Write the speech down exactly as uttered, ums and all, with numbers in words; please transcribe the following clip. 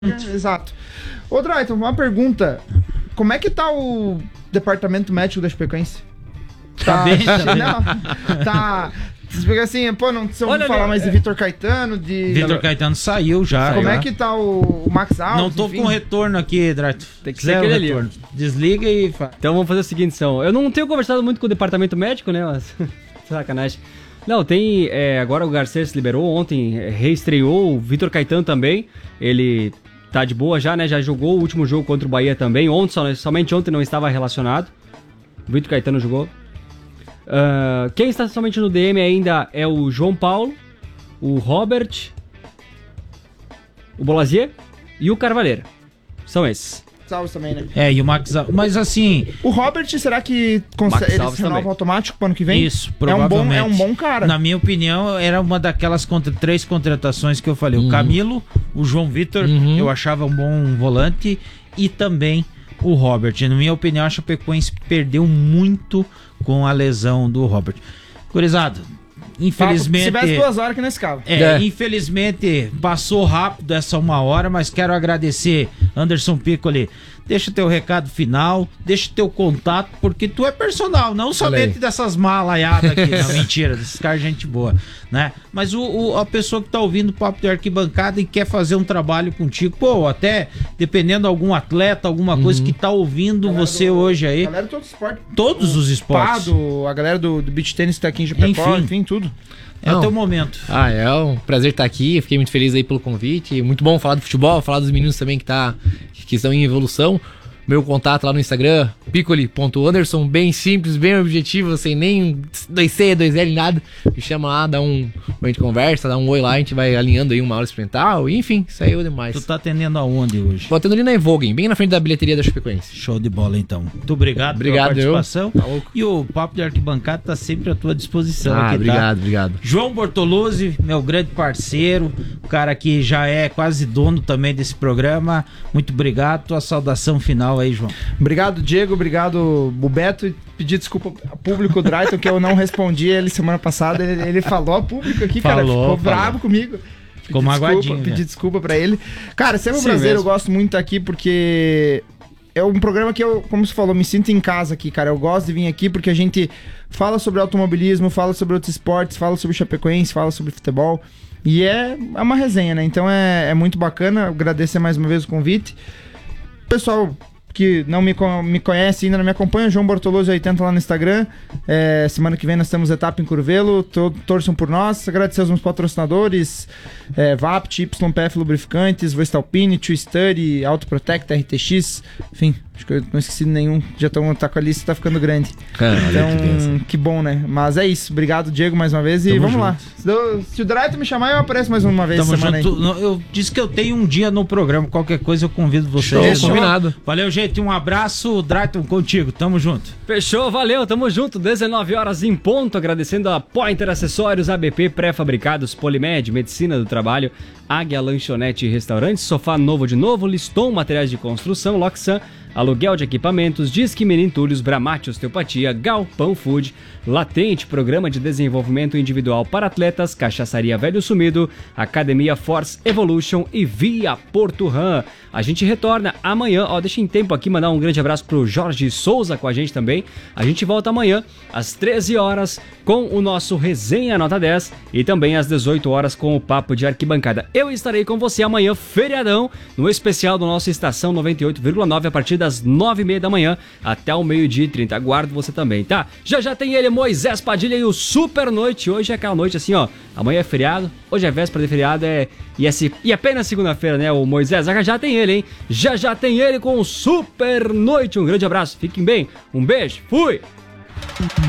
Exato. Ô, Drayton, uma pergunta. Como é que tá o departamento médico da Chapecoense? Tá, tá bem, tá não, tá... Porque assim, pô, não precisa ouvir falar mais de Vitor Caetano, de... Vitor Caetano saiu já. Como já. é que tá o, o Max Alves? Não tô enfim? com retorno aqui, Drayton. Tem que ser aquele ali, ó. Desliga e... Então vamos fazer o seguinte, são. Eu não tenho conversado muito com o departamento médico, né, mas... Sacanagem. Não, tem... É, agora o Garcês liberou, ontem é, reestreou, o Vitor Caetano também. Ele tá de boa já, né, já jogou o último jogo contra o Bahia também. Ontem, só, somente ontem não estava relacionado. O Vitor Caetano jogou. Uh, quem está somente no D M ainda é o João Paulo, o Robert, o Bolazier e o Carvalheira. São esses. Salves também, né? É, e o Max Alves. Mas assim... O Robert, será que consegue, ele se renova automático pro ano que vem? Isso, provavelmente. É um bom, é um bom cara. Na minha opinião, era uma daquelas contra, três contratações que eu falei. Uhum. O Camilo, o João Vitor, uhum. eu achava um bom volante, e também o Robert. Na minha opinião, a Chapecoense perdeu muito com a lesão do Robert. Gurizada, infelizmente... Se tivesse duas horas que não escava. É, é, infelizmente passou rápido essa uma hora, mas quero agradecer Anderson Piccoli. Deixa teu recado final, deixa teu contato, porque tu é personal, não somente dessas malaiadas aqui, não, mentira, desses caras gente boa, né? Mas o, o, a pessoa que tá ouvindo o Papo de Arquibancada e quer fazer um trabalho contigo, pô, até dependendo de algum atleta, alguma uhum. coisa que tá ouvindo galera você do, hoje aí. A galera de todo esporte. Todos os esportes. Pado, a galera do, do beach tênis que tá aqui em Japecó, enfim, enfim, tudo. É Não. o teu momento. Ah, é um prazer estar aqui. Fiquei muito feliz aí pelo convite. Muito bom falar do futebol, falar dos meninos também que, tá, que estão em evolução. Meu contato lá no Instagram, piccoli ponto anderson, bem simples, bem objetivo, sem nem dois C, dois L, nada. Me chama lá, dá um... A gente conversa, dá um oi lá, a gente vai alinhando aí uma aula experimental, enfim, saiu demais. Tu tá atendendo aonde hoje? Tô atendendo ali na Evogen, bem na frente da bilheteria da Chapecoense. Show de bola, então. Muito obrigado, obrigado pela participação. Eu. E o Papo de Arquibancada tá sempre à tua disposição. Ah, aqui, obrigado, tá? obrigado. João Bortoluzzi, meu grande parceiro, o cara que já é quase dono também desse programa. Muito obrigado. Tua saudação final aí, João. Obrigado, Diego. Obrigado, Bubeto. E pedir desculpa ao público Drayton, que eu não respondi ele semana passada. Ele, ele falou ao público aqui, cara. Falou, ficou falou. bravo comigo. Ficou magoadinho. Pedir né? desculpa pra ele. Cara, sempre um Sim, prazer. mesmo. Eu gosto muito aqui porque é um programa que eu, como você falou, me sinto em casa aqui, cara. Eu gosto de vir aqui porque a gente fala sobre automobilismo, fala sobre outros esportes, fala sobre Chapecoense, fala sobre futebol. E é, é uma resenha, né? Então é, é muito bacana. Agradecer mais uma vez o convite. Pessoal que não me, me conhece ainda, não me acompanha, João Bortoluzzi oitenta lá no Instagram. É, semana que vem nós temos etapa em Curvelo, to, torçam por nós. Agradecer aos meus patrocinadores, é, Vapt, Y P F Lubrificantes, Voestalpine, True Study, Auto Protect, R T X, enfim, acho que eu não esqueci de nenhum, já tão, tá com a lista, tá ficando grande. Cara, então, que, que bom, né? Mas é isso, obrigado, Diego, mais uma vez, e Tamo vamos junto. lá. Se, eu, se o Drayton me chamar, eu apareço mais uma vez Tamo semana junto. aí. Eu disse que eu tenho um dia no programa, qualquer coisa eu convido vocês. Fechou, combinado. Valeu, gente, um abraço, Drayton, contigo, tamo junto. Fechou, valeu, tamo junto, dezenove horas em ponto, agradecendo a Pointer Acessórios, A B P Pré-Fabricados, Polimed, Medicina do Trabalho, Águia Lanchonete e Restaurante, Sofá Novo de Novo, Liston Materiais de Construção, Loxan, Aluguel de Equipamentos, Disque Menintúlios, Bramate Osteopatia, Galpão Food, Latente, Programa de Desenvolvimento Individual para Atletas, Cachaçaria Velho Sumido, Academia Force Evolution e Via Porto Ram. A gente retorna amanhã, ó, deixa em tempo aqui mandar um grande abraço pro Jorge Souza com a gente também. A gente volta amanhã às treze horas com o nosso Resenha Nota dez e também às dezoito horas com o Papo de Arquibancada. Eu estarei com você amanhã, feriadão, no especial do nosso Estação noventa e oito vírgula nove a partir das nove e meia da manhã até o meio-dia e trinta. Aguardo você também, tá? Já já tem ele, Moisés Padilha e o Super Noite. Hoje é aquela noite assim, ó. Amanhã é feriado, hoje é véspera de feriado, é... E, é se... e apenas segunda-feira, né, o Moisés? Já já tem ele, hein? Já já tem ele com o Super Noite. Um grande abraço, fiquem bem, um beijo, fui!